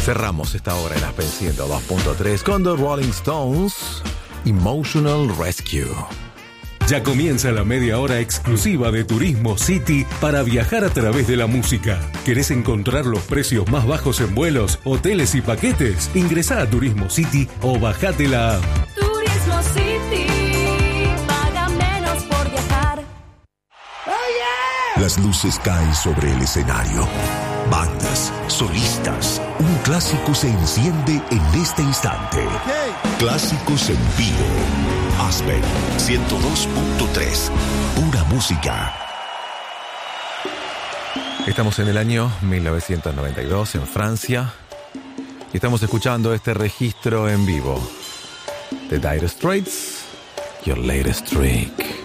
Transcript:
Cerramos esta hora en Aspen 102.3 con The Rolling Stones, Emotional Rescue. Ya comienza la media hora exclusiva de Turismo City para viajar a través de la música. ¿Querés encontrar los precios más bajos en vuelos, hoteles y paquetes? Ingresá a Turismo City o bajate la app. Turismo City, paga menos por viajar. Las luces caen sobre el escenario. Bandas, solistas. Un clásico se enciende en este instante. Clásicos en vivo. Aspen 102.3. Pura música. Estamos en el año 1992 en Francia y estamos escuchando este registro en vivo de Dire Straits, Your Latest Trick.